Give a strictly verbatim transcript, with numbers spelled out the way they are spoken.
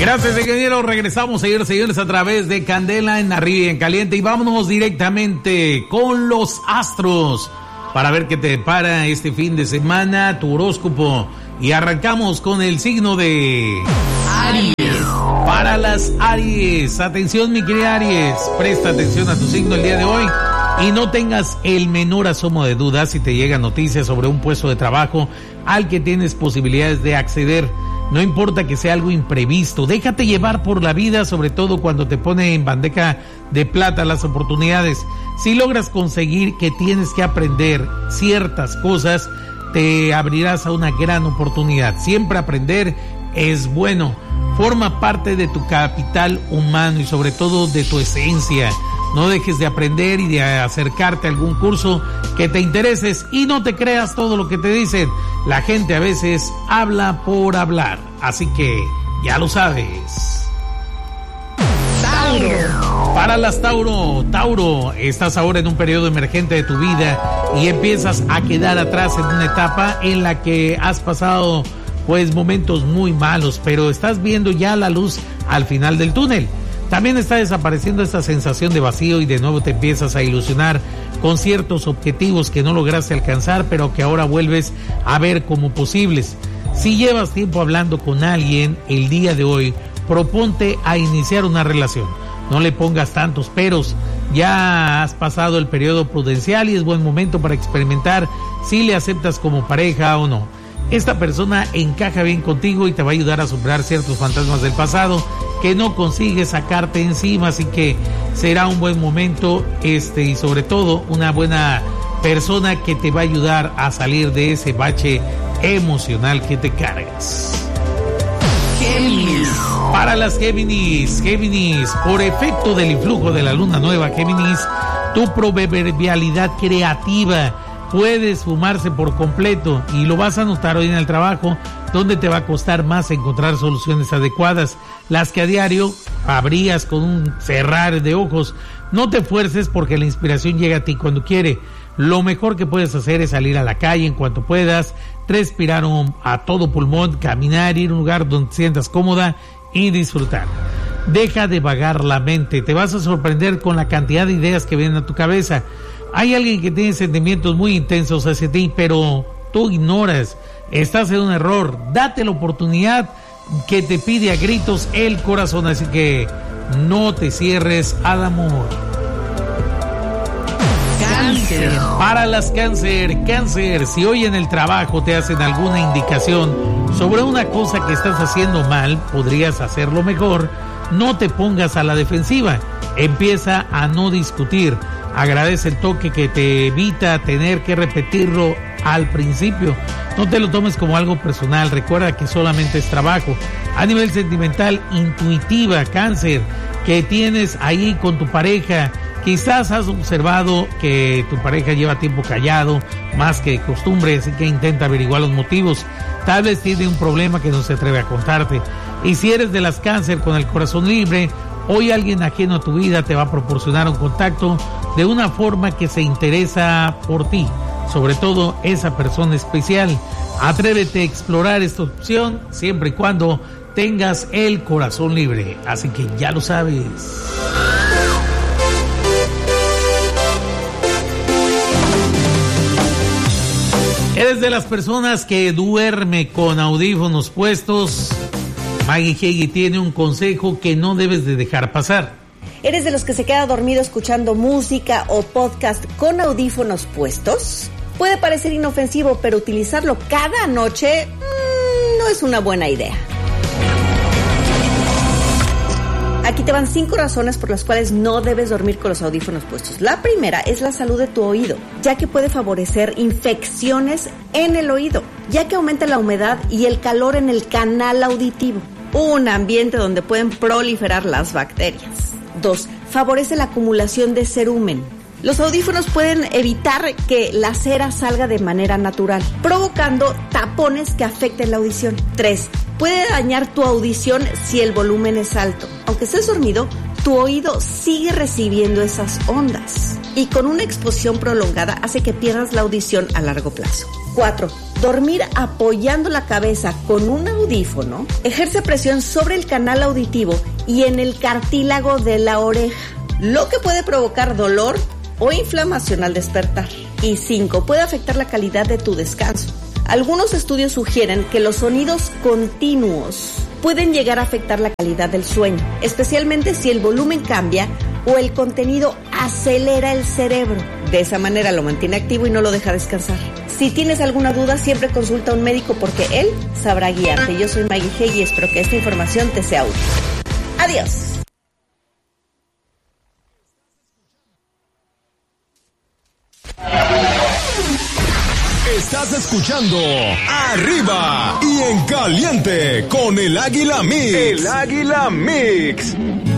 Gracias, ingeniero. Regresamos, señores y señores, a través de Candela en Arriba y en Caliente. Y vámonos directamente con los astros para ver qué te depara este fin de semana, tu horóscopo. Y arrancamos con el signo de Aries. Para las Aries, atención, mi querida Aries, presta atención a tu signo el día de hoy y no tengas el menor asomo de duda si te llegan noticias sobre un puesto de trabajo al que tienes posibilidades de acceder. No importa que sea algo imprevisto, déjate llevar por la vida, sobre todo cuando te pone en bandeja de plata las oportunidades. Si logras conseguir que tienes que aprender ciertas cosas, te abrirás a una gran oportunidad. Siempre aprender es bueno, forma parte de tu capital humano y sobre todo de tu esencia. No dejes de aprender y de acercarte a algún curso que te intereses y no te creas todo lo que te dicen. La gente a veces habla por hablar, así que ya lo sabes. Tauro. Para las Tauro, Tauro, estás ahora en un periodo emergente de tu vida y empiezas a quedar atrás en una etapa en la que has pasado pues momentos muy malos, pero estás viendo ya la luz al final del túnel. También está desapareciendo esta sensación de vacío y de nuevo te empiezas a ilusionar con ciertos objetivos que no lograste alcanzar, pero que ahora vuelves a ver como posibles. Si llevas tiempo hablando con alguien, el día de hoy, proponte a iniciar una relación. No le pongas tantos peros. Ya has pasado el periodo prudencial y es buen momento para experimentar si le aceptas como pareja o no. Esta persona encaja bien contigo y te va a ayudar a superar ciertos fantasmas del pasado que no consigues sacarte encima, así que será un buen momento este y sobre todo una buena persona que te va a ayudar a salir de ese bache emocional que te cargas. Géminis. Para las Géminis, Géminis, por efecto del influjo de la luna nueva, Géminis, tu proverbialidad creativa puede esfumarse por completo y lo vas a notar hoy en el trabajo, donde te va a costar más encontrar soluciones adecuadas, las que a diario habrías con un cerrar de ojos. No te fuerces porque la inspiración llega a ti cuando quiere. Lo mejor que puedes hacer es salir a la calle en cuanto puedas, respirar un, a todo pulmón, caminar, ir a un lugar donde te sientas cómoda y disfrutar. Deja de vagar la mente, te vas a sorprender con la cantidad de ideas que vienen a tu cabeza. Hay alguien que tiene sentimientos muy intensos hacia ti, pero tú ignoras. Estás en un error. Date la oportunidad que te pide a gritos el corazón, así que no te cierres al amor. Cáncer. Para las Cáncer, Cáncer, si hoy en el trabajo te hacen alguna indicación sobre una cosa que estás haciendo mal, podrías hacerlo mejor. No te pongas a la defensiva. Empieza a no discutir. Agradece el toque que te evita tener que repetirlo al principio. No te lo tomes como algo personal. Recuerda que solamente es trabajo. A nivel sentimental, intuitiva, Cáncer, que tienes ahí con tu pareja. Quizás has observado que tu pareja lleva tiempo callado, más que de costumbre, así que intenta averiguar los motivos. Tal vez tiene un problema que no se atreve a contarte. Y si eres de las Cáncer con el corazón libre, hoy alguien ajeno a tu vida te va a proporcionar un contacto de una forma que se interesa por ti, sobre todo esa persona especial. Atrévete a explorar esta opción siempre y cuando tengas el corazón libre, así que ya lo sabes. ¿Eres de las personas que duerme con audífonos puestos? Maggie Heggie tiene un consejo que no debes de dejar pasar. ¿Eres de los que se queda dormido escuchando música o podcast con audífonos puestos? Puede parecer inofensivo, pero utilizarlo cada noche mmm, no es una buena idea. Aquí te van cinco razones por las cuales no debes dormir con los audífonos puestos. La primera es la salud de tu oído, ya que puede favorecer infecciones en el oído, ya que aumenta la humedad y el calor en el canal auditivo, un ambiente donde pueden proliferar las bacterias. Dos, favorece la acumulación de cerumen. Los audífonos pueden evitar que la cera salga de manera natural, provocando tapones que afecten la audición. Tres, puede dañar tu audición si el volumen es alto. Aunque estés dormido, tu oído sigue recibiendo esas ondas y con una exposición prolongada hace que pierdas la audición a largo plazo. Cuatro, Dormir apoyando la cabeza con un audífono ejerce presión sobre el canal auditivo y en el cartílago de la oreja, lo que puede provocar dolor o inflamación al despertar. Y cinco, puede afectar la calidad de tu descanso. Algunos estudios sugieren que los sonidos continuos pueden llegar a afectar la calidad del sueño, especialmente si el volumen cambia o el contenido acelera el cerebro. De esa manera lo mantiene activo y no lo deja descansar. Si tienes alguna duda, siempre consulta a un médico porque él sabrá guiarte. Yo soy Maggie G y espero que esta información te sea útil. Adiós. Estás escuchando Arriba y en Caliente con el Águila Mix. El Águila Mix.